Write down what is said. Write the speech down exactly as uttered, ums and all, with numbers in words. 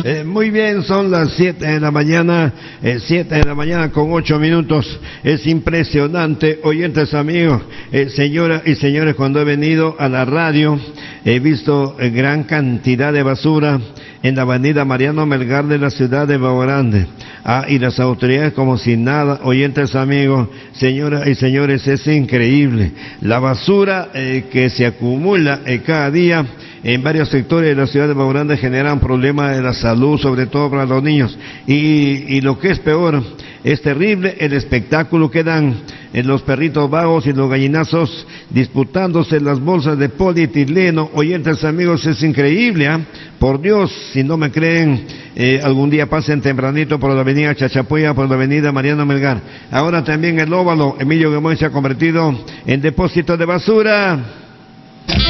Eh, muy bien, son las siete de la mañana, eh, siete de la mañana con ocho minutos. Es impresionante, oyentes amigos, eh, señoras y señores, cuando he venido a la radio, he visto eh, gran cantidad de basura en la avenida Mariano Melgar de la ciudad de Babo Grande. Ah, y las autoridades como si nada, oyentes amigos, señoras y señores, es increíble. La basura eh, que se acumula eh, cada día en varios sectores de la ciudad de Babo Grande generan problemas de la salud, sobre todo para los niños. Y, y lo que es peor, es terrible el espectáculo que dan en los perritos vagos y los gallinazos disputándose las bolsas de polietileno. Oyentes amigos, es increíble, ¿eh? Por Dios, si no me creen, eh, algún día pasen tempranito por la avenida Chachapoya, por la avenida Mariano Melgar. Ahora también el óvalo Emilio Guemoy se ha convertido en depósito de basura.